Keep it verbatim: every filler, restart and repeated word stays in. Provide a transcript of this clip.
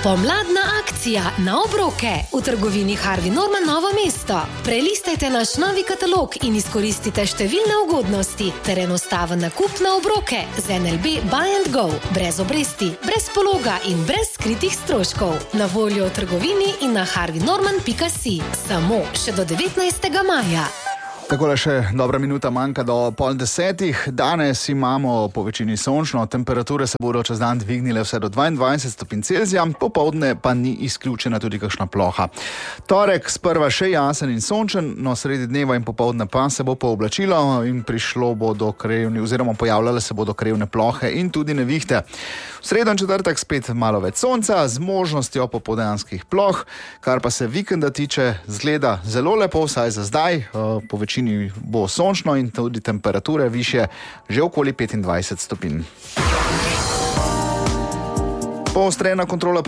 Pomladna akcija na obroke v trgovini Harvey Norman Novo mesto. Prelistajte naš novi katalog in izkoristite številne ugodnosti ter enostaven nakup na obroke z N L B Buy and Go. Brez obresti, brez pologa in brez skritih stroškov. Na voljo v trgovini in na harvey norman pika si. Samo še do devetnajstega maja. Takole še dobra minuta manjka do pol desetih. Danes imamo po večini sončno, temperature se bodo čez dan dvignile vse do dvaindvajset stopinj Celzija, popoldne pa ni izključena tudi kakšna ploha. Torek sprva še jasen in sončen, no sredi dneva in popoldne pa se bo pooblačilo in prišlo bo do krevni, oziroma pojavljale se bodo krevne plohe in tudi nevihte. V sredo in četrtek spet malo več sonca z možnostjo popoldanskih ploh, kar pa se vikenda tiče, zgleda zelo lepo, vsaj za zdaj, po večini bo sončno in tudi temperature višje že okoli petindvajset stopinj. Poostrena kontrola